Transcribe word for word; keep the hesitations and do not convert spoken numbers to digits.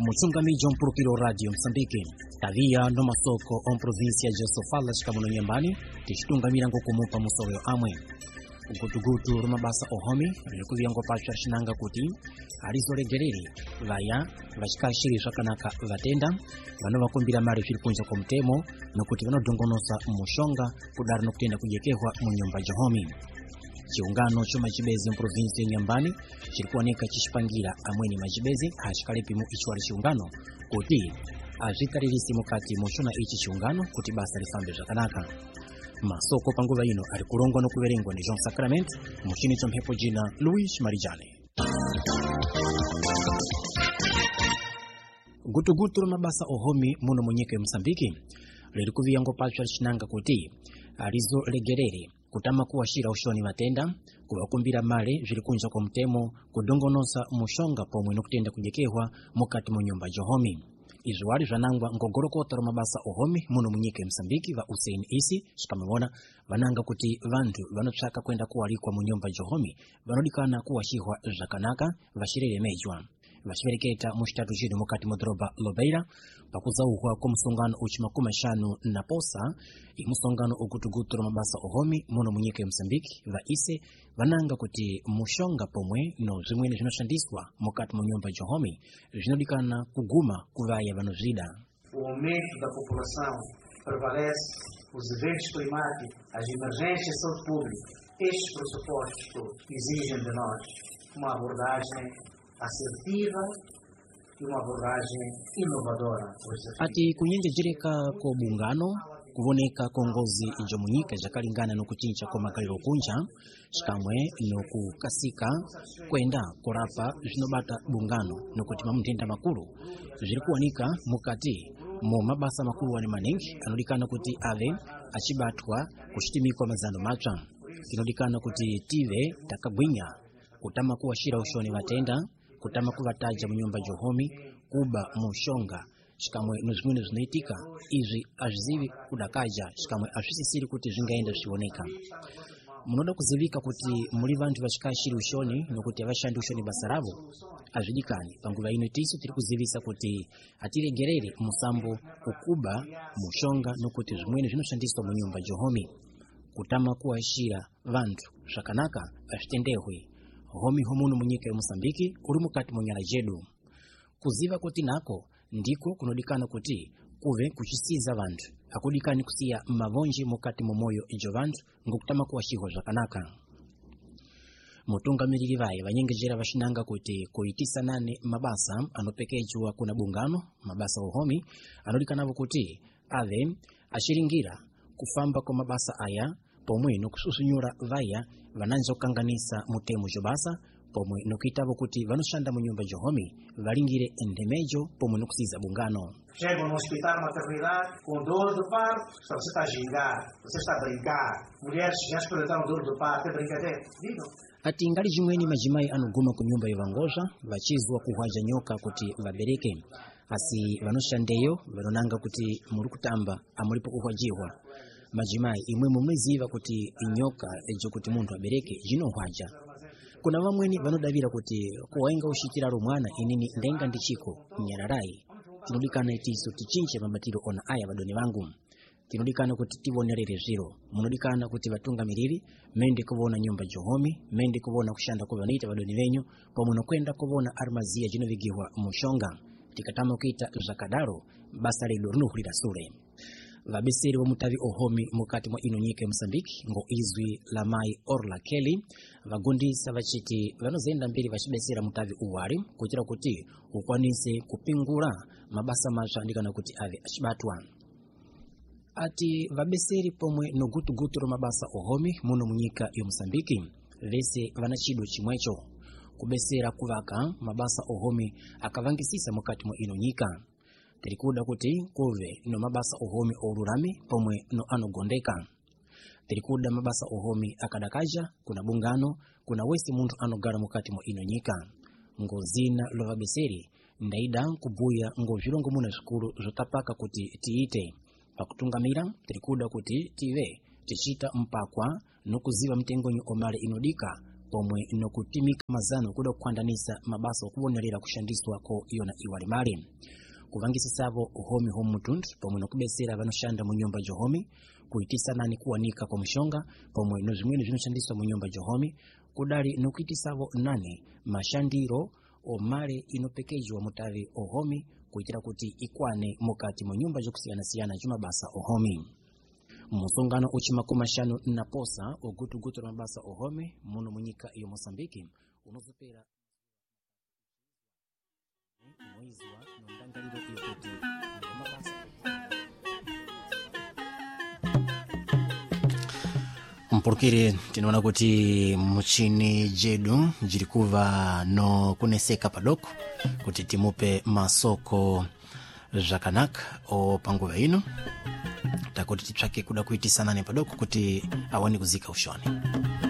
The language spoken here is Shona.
Muchungamijo mpurukiro radio Msambiki tavia no masoko on provincia ya Sofala shikamuno nyambani tishitungamira ngo kumupa musoyo amwe ugutugutu rumabasa ohomi rikuvia ngo pasha shinanga kuti arizoregereri vaya vachikashiri zvakanaka vatenda vanova kumbira mari zviri kunja komutemo nokuti vanodhongonosa mushonga kudari nokutenda kujekehwa munyumba Jehomi. Chiungano chomachibezi mprovinsi Nyambani chirikuoneka chishipangira amweni machibezi hashikalepi mu ichwari chiungano kuti azvitaririsi mukati mushona ichi chiungano kuti basa rifambe zvakanaka. Masoko panguva ino ari kurongwa nokuverengwa ndi John Sacrament, muchini chomhepo jina Luis Marijane. Gutugutu mabasa ohomi muno munyika Msambiki riri kuvia ngo pacha chinanga kuti arizo legerere kutama kuwashira ushoni matenda kuwakumbira male zviri kunja kwa mtemo kudongonosa mushonga pomwe nokutenda kujekehwa mukati mu nyumba Jehomi. Izvi wali zvanangwa ngogorokota mabasa ohomi muno munyika Msambiki va Usain Isi shikamona vananga kuti vantu vanotsvaka kwenda kuwalikwa mu nyumba Jehomi vanodikana kuwashihwa zvakanaka vashirere mejwa vachivereketa muchitatu chino mukati modroba Lobeira pakuzauhwa komusongano uchimakumi shanu na posa imusongano ukutugutura mabasa ohomi muno munyika Msambiki va ise vananga kuti mushonga pomwe no zvimwene zvinoshandiswa mukati mu nyumba Jehomi zvinodikana kuguma kuvaya vanozvida. O aumento da população prevalece, os eventos climáticos, as emergências de saúde pública. Estes pressupostos todos exigem de nós uma abordagem assertiva e uma abordagem inovadora. Ati kunyenjejereka ko bungano kuvoneka kongozi ijomunyika jakalingana nokuchincha kwa makaliro kunja shikamwe nokukasika kwenda korapa zvinobata bungano nokuti mamutenda makuru zviri kuwanika mukati mu mabasa makuru wani maningi anodikana kuti ave achibatwa kushitimikwa mazano matsva tinodikana kuti tive takagwinya kutama kuwashira ushoni vatenda kutama kuvataja mu nyumba Jehomi kuba mushonga shikamwe nozvimwe zvinoitika izvi azvizivi kudakaja shikamwe azvisisiri kuti zvingaenda zvioneka. Munoda kuzivika kuti muri vantu vachikashiri ushoni nokuti avashandi ushoni basa ravo azvidikani panguva ino tisu tiri kuzivisa kuti atiregerere musambo ukuba mushonga nokuti zvimwene zvinoshandiswa mu nyumba Jehomi kutama kuwashira vantu zvakanaka azvitendehwe. Homi homuno munyika ya Msambiki uri mukati mu nyala jedu kuziva kuti nako ndiko kunodikana kuti kuve kuchisiza vantu akudikani kusiya mavonji mukati mu moyo ijo vantu ngokutama kuwashihwa zvakanaka. Mutungamiriri vaye vanyengejera vashinanga kuti kuitisa nane mabasa anopekejwa kuna bungano mabasa ohomi anodikanavo kuti ave ashiringira kufamba kwa mabasa aya pomwe nokususunyura vaya vananzo kanganisa mutemu jobasa pomwe nokitavo kuti vanoshanda mu nyumba Jehomi valingire endemejo pomwe nokusiza bungano. Chegam no hospital maternidade com dor de parto, você está a gingar, você está a brincar. Mulheres já experimentaram dor de parto, é brincadeira. Digam. Ati ngali jimweni majimai anuguma ku nyumba yovangoja vachizwa kuhwaja nyoka kuti vabereke asi vanoshandeyo vanonanga kuti muri kutamba amulipo kuhwajihwa. Majimai imwe mumweziva kuti inyoka ejo kuti muntu abereke jinohwaja. Kuna vamweni vanodavira kuti kuwainga ushikiraro mwana inini ndenga ndichiko nyararai tinodikana itiso tichinche mabatiro ona aya vadoni vangu tinodikana kuti tivonerere zviro munodikana kuti vatungamiriri mende kuvona nyumba Jehomi mende kuvona kushanda kwa vanoita vadoni venyu pomwe nokwenda kuvona armazia jinovigihwa mushonga tikatama kuita zvakadaro basa redu rinohurira sure. Vabeseri wa mutavi ohomi mukati mwa ino nyika Msambiki ngo izwi la mai Orla Kelly vagundisa vachiti vanozenda mbiri vachibesera mutavi uwari kuchira kuti ukwanise kupingura mabasa matsva ndikana kuti ave achibatwa. Ati vabeseri pomwe no gutugutu ro mabasa ohomi muno munyika ya Msambiki vese vanachido chimwecho kubesera kuvaka mabasa ohomi akavangisisa mukati mwa ino nyika. Terikuda kuti kuve no mabasa ohomi orurami pomwe no anogondeka. Terikuda mabasa ohomi akadakaja kuna bungano kuna wesi muntu anogara mukati mwa ino nyika. Ngozina lova beseri ndaida kubuya ngo virongo muna shukuru zotapaka kuti tiite. Pakutungamira terikuda kuti tive tichita mpakwa no kuziva mtengonyo omale inodika pomwe nokutimika mazano kuda kuandanisa mabasa okubonerera kushandiswa ko yona iwalimali kuvangisa savo uhomi homutundu pomwe nokubesera vanoshanda mu nyumba johomi kuitisa nani kuwanika kwa mshonga pomwe nozimwini zinoshandiswa mu nyumba johomi kudali nokuitisavo nani mashandiro omale inopekejwa mutavi ohomi kuitira kuti ikwane mukati mu nyumba jokusiyana siyana jumabasa ohomi. Musungano uchima kumashano na posa ogutu gutu na mabasa ohomi muno munyika iyo Mosambiki unozupera mwezi wa nondangaliro iyo kuti mabasa mpurukire tinaona kuti muchini jedu jirikuva no kuneseka padoko kuti timupe masoko zakanak o panguva ino takuti titsvake kuda kuitisana ne padoko kuti awani kuzika ushoni.